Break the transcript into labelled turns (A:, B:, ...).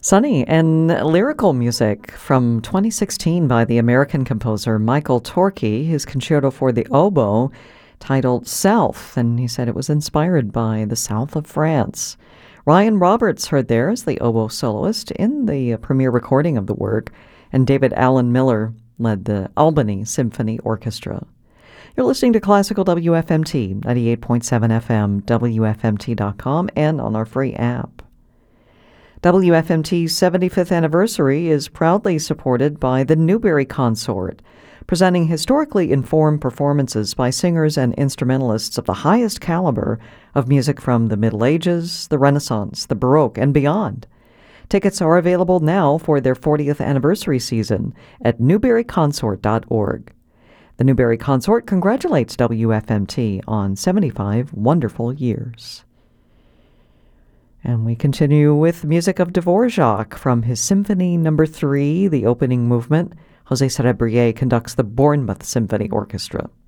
A: Sunny and lyrical music from 2016 by the American composer Michael Torke, his concerto for the oboe titled South, and he said it was inspired by the south of France. Ryan Roberts heard there as the oboe soloist in the premiere recording of the work, and David Allen Miller led the Albany Symphony Orchestra. You're listening to Classical WFMT, 98.7 FM, WFMT.com, and on our free app. WFMT's 75th anniversary is proudly supported by the Newberry Consort, presenting historically informed performances by singers and instrumentalists of the highest caliber of music from the Middle Ages, the Renaissance, the Baroque, and beyond. Tickets are available now for their 40th anniversary season at newberryconsort.org. The Newberry Consort congratulates WFMT on 75 wonderful years. And we continue with music of Dvorak from his Symphony No. 3, the opening movement. José Cerebrier conducts the Bournemouth Symphony Orchestra.